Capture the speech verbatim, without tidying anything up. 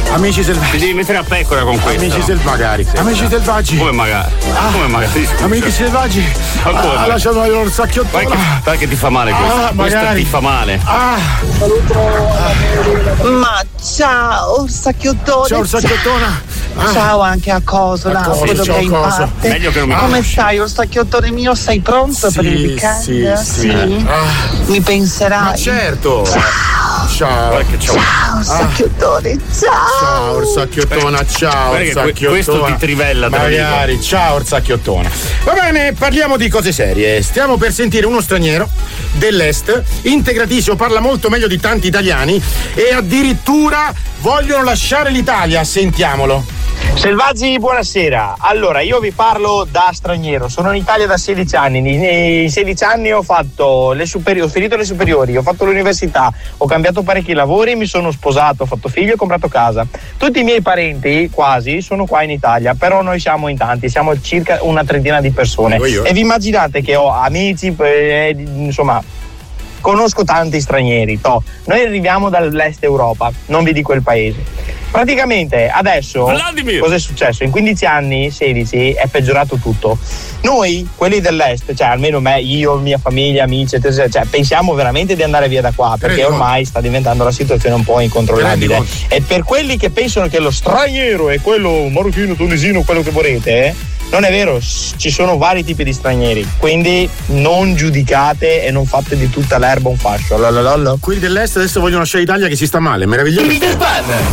Amici selvaggi. Ti devi mettere a pecora con questo. Amici selvaggi. Magari. Amici selvaggi. Come magari? Ah, come magari? Amici selvaggi. Ah, lasciano il loro sacchiottone. Guarda che ti fa male questo. Ah, questo ti fa male. Ah. Ma ciao, sacchiottone. Ciao, sacchiottona. Ah. Ciao anche a Cosola, a quello che è in parte. Meglio che non mi Come conosci. stai, orsacciottone mio? Sei pronto Sì, per il weekend? sì, sì. Ah. Mi penserai? Ma certo. Ciao. Ciao. Ciao. Ciao, sacchiottone. Ciao. Ciao, orsacchiottona. Ciao, orsacchiottona. Questo ti trivella, te lo dico. Magari. Ciao, orsacchiottona. Va bene, parliamo di cose serie. Stiamo per sentire uno straniero dell'est, integratissimo, parla molto meglio di tanti italiani e addirittura vogliono lasciare l'Italia. Sentiamolo. Selvaggi, buonasera. Allora, io vi parlo da straniero. Sono in Italia da sedici anni. Nei sedici anni ho fatto le superiori, ho finito le superiori, ho fatto l'università, ho cambiato parecchi lavori, mi sono sposato, ho fatto figli e ho comprato casa. Tutti i miei parenti, quasi, sono qua in Italia, però noi siamo in tanti, siamo circa una trentina di persone. E vi immaginate che ho amici, eh, insomma, conosco tanti stranieri. Toh. Noi arriviamo dall'est Europa, non vi dico il paese. Praticamente adesso Vladimir. cosa è successo? In quindici anni, sedici, è peggiorato tutto. Noi, quelli dell'est, cioè almeno me, io, mia famiglia, amici, eccetera, cioè pensiamo veramente di andare via da qua, perché ormai sta diventando la situazione un po' incontrollabile. E per quelli che pensano che lo straniero è quello marocchino, tunisino, quello che volete, eh, non è vero, ci sono vari tipi di stranieri, quindi non giudicate e non fate di tutta l'erba un fascio. Lalalala. Quelli dell'est adesso vogliono lasciare l'Italia che si sta male, meraviglioso.